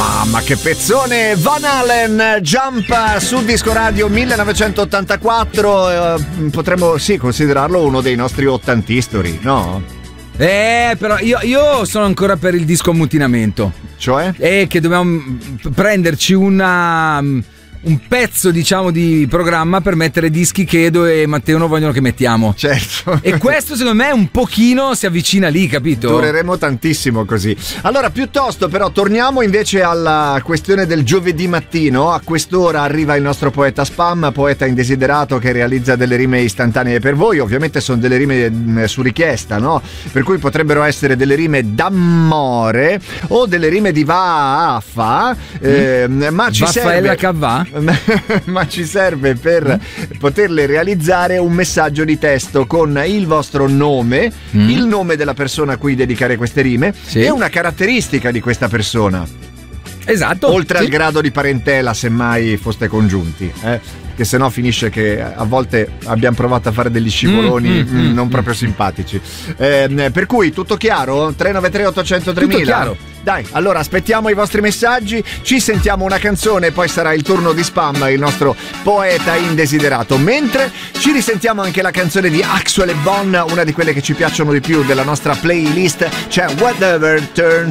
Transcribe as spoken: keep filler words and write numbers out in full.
Mamma che pezzone! Van Halen, Jump su Disco Radio millenovecentottantaquattro, eh, potremmo sì considerarlo uno dei nostri ottantistori, no? Eh, però io, io sono ancora per il disco ammutinamento. Cioè? Eh, che dobbiamo prenderci una... un pezzo, diciamo, di programma per mettere dischi che Edo e Matteo non vogliono che mettiamo. Certo. E questo secondo me un pochino si avvicina lì, capito? Dureremo tantissimo così. Allora, piuttosto però torniamo invece alla questione del giovedì mattino. A quest'ora arriva il nostro poeta spam, poeta indesiderato che realizza delle rime istantanee per voi. Ovviamente sono delle rime su richiesta, no? Per cui potrebbero essere delle rime d'amore o delle rime di va a fa, eh, ma ci serve Cavà. ma ci serve per mm. poterle realizzare un messaggio di testo con il vostro nome, mm. il nome della persona a cui dedicare queste rime, sì, e una caratteristica di questa persona. Esatto. Oltre sì. al grado di parentela, se mai foste congiunti, eh? Che se no finisce che a volte abbiamo provato a fare degli scivoloni mm, mm, mm, non proprio simpatici. Eh, per cui tutto chiaro? tre nove tre otto zero zero tre mila. Tutto chiaro. Dai, allora aspettiamo i vostri messaggi, ci sentiamo una canzone e poi sarà il turno di Spam, il nostro poeta indesiderato. Mentre ci risentiamo anche la canzone di Axwell e Bon, una di quelle che ci piacciono di più della nostra playlist, c'è Whatever Turns